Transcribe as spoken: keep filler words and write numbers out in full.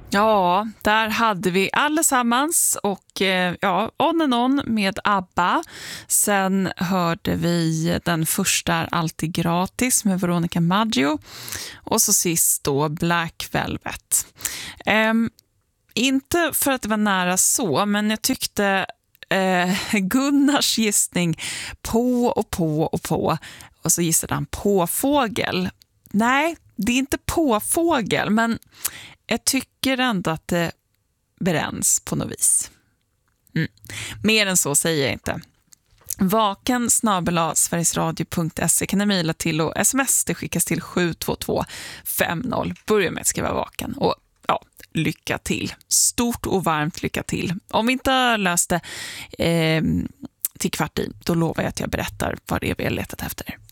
Ja, där hade vi allesammans och eh, ja, On and On med ABBA. Sen hörde vi den första är alltid gratis med Veronica Maggio. Och så sist då Black Velvet. Ehm, inte för att det var nära så, men jag tyckte eh, Gunnars gissning på och på och på. Och så gissade han på fågel. Nej, det är inte på fågel, men jag tycker ändå att det bränns på något vis. Mm. Mer än så säger jag inte. Vaken snabel-a sverigesradio punkt se kan ni mejla till och sms. Det skickas till sju två två fem noll. Börja med att skriva vaken. Och ja, lycka till. Stort och varmt lycka till. Om vi inte har löst det eh, till kvart i, då lovar jag att jag berättar vad det är vi har letat efter.